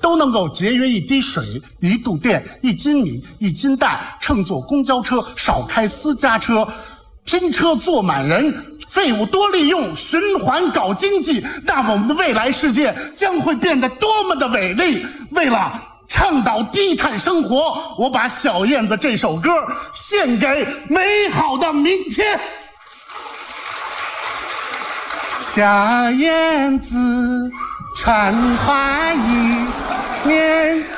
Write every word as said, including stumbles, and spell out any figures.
都能够节约一滴水、一度电、一斤米、一斤蛋，乘坐公交车，少开私家车，拼车坐满人，废物多利用，循环搞经济，那么我们的未来世界将会变得多么的伟丽。为了倡导低碳生活，我把小燕子这首歌献给美好的明天。小燕子穿花衣，年